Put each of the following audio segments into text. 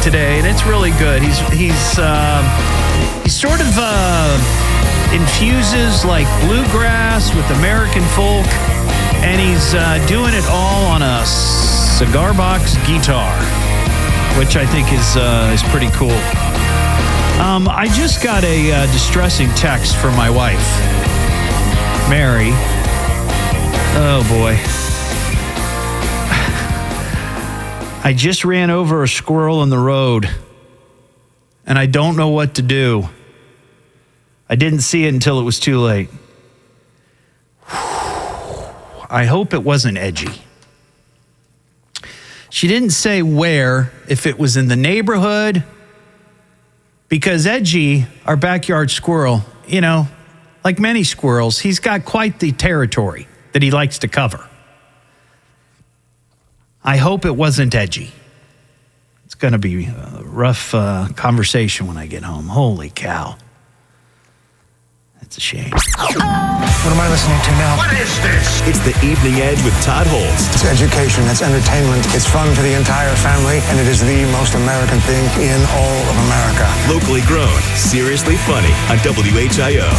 today, and it's really good. He sort of infuses like bluegrass with American folk, and he's doing it all on a cigar box guitar, which I think is pretty cool. I just got a distressing text from my wife, Mary. Oh, boy. I just ran over a squirrel in the road, and I don't know what to do. I didn't see it until it was too late. I hope it wasn't Edgy. She didn't say where, if it was in the neighborhood, because Edgy, our backyard squirrel, you know, like many squirrels, he's got quite the territory that he likes to cover. I hope it wasn't Edgy. It's going to be a rough conversation when I get home. Holy cow. That's a shame. What am I listening to now? What is this? It's the Evening Edge with Todd Holst. It's education, it's entertainment, it's fun for the entire family, and it is the most American thing in all of America. Locally grown, seriously funny on WHIO.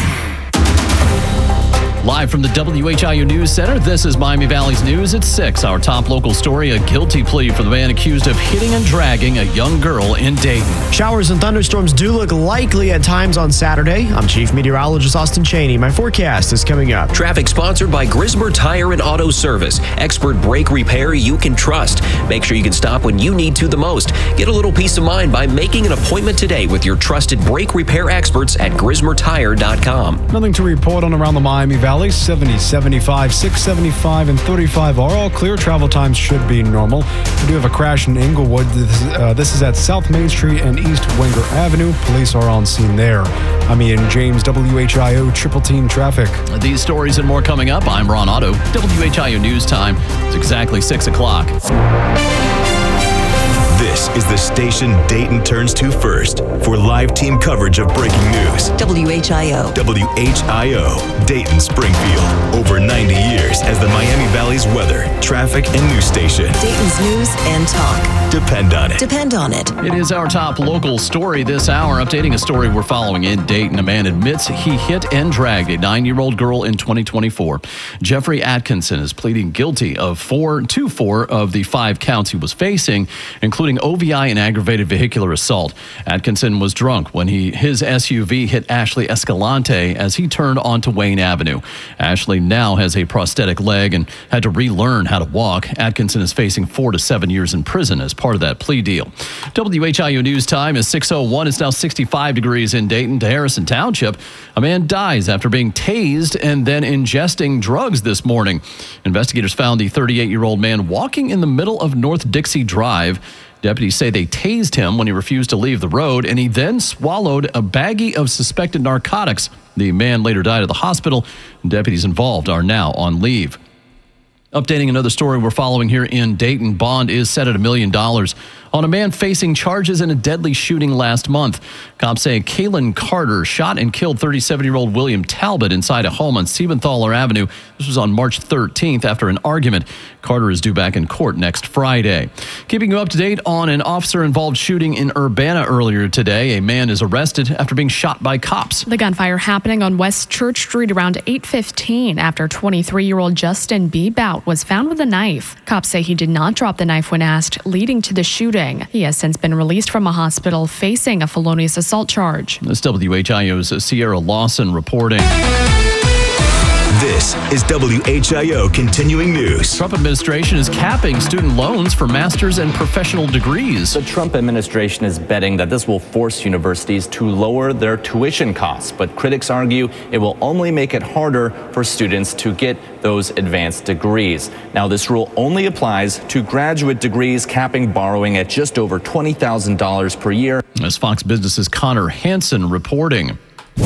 Live from the WHIO News Center, this is Miami Valley's News at 6. Our top local story, a guilty plea for the man accused of hitting and dragging a young girl in Dayton. Showers and thunderstorms do look likely at times on Saturday. I'm Chief Meteorologist Austin Cheney. My forecast is coming up. Traffic sponsored by Grismer Tire and Auto Service. Expert brake repair you can trust. Make sure you can stop when you need to the most. Get a little peace of mind by making an appointment today with your trusted brake repair experts at GrismerTire.com. Nothing to report on around the Miami Valley. 70, 75, 675, and 35 are all clear. Travel times should be normal. We do have a crash in Inglewood. This is at South Main Street and East Wenger Avenue. Police are on scene there. I'm Ian James, WHIO Triple Team Traffic. These stories and more coming up. I'm Ron Otto. WHIO News Time. It's exactly 6 o'clock. This is the station Dayton turns to first for live team coverage of breaking news. WHIO. WHIO, Dayton, Springfield. Over 90 years as the Miami Valley's weather, traffic, and news station. Dayton's news and talk. Depend on it. Depend on it. It is our top local story this hour. Updating a story we're following in Dayton. A man admits he hit and dragged a 9-year-old girl in 2024. Jeffrey Atkinson is pleading guilty of four of the 5 counts he was facing, including OVI and aggravated vehicular assault. Atkinson was drunk when his SUV hit Ashley Escalante as he turned onto Wayne Avenue. Ashley now has a prosthetic leg and had to relearn how to walk. Atkinson is facing 4 to 7 years in prison as part of that plea deal. WHIO News Time is 6:01. It's now 65 degrees in Dayton to Harrison Township. A man dies after being tased and then ingesting drugs this morning. Investigators found the 38-year-old man walking in the middle of North Dixie Drive. Deputies say they tased him when he refused to leave the road, and he then swallowed a baggie of suspected narcotics. The man later died at the hospital. Deputies involved are now on leave. Updating another story we're following here in Dayton. Bond is set at $1 million on a man facing charges in a deadly shooting last month. Cops say Kalen Carter shot and killed 37-year-old William Talbot inside a home on Siebenthaler Avenue. This was on March 13th after an argument. Carter is due back in court next Friday. Keeping you up to date on an officer-involved shooting in Urbana earlier today. A man is arrested after being shot by cops. The gunfire happening on West Church Street around 8:15 after 23-year-old Justin B. Bout was found with a knife. Cops say he did not drop the knife when asked, leading to the shooting. He has since been released from a hospital facing a felonious assault charge. This WHIO's Sierra Lawson reporting. This is WHIO Continuing News. Trump administration is capping student loans for master's and professional degrees. The Trump administration is betting that this will force universities to lower their tuition costs, but critics argue it will only make it harder for students to get those advanced degrees. Now, this rule only applies to graduate degrees, capping borrowing at just over $20,000 per year. As Fox Business's Connor Hansen reporting.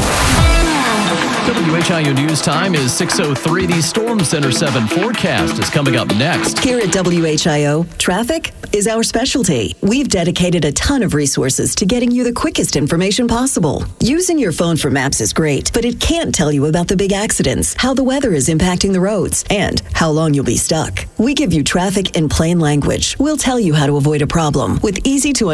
WHIO News Time is 6:03. The Storm Center 7 forecast is coming up next. Here at WHIO, traffic is our specialty. We've dedicated a ton of resources to getting you the quickest information possible. Using your phone for maps is great, but it can't tell you about the big accidents, how the weather is impacting the roads, and how long you'll be stuck. We give you traffic in plain language. We'll tell you how to avoid a problem with easy to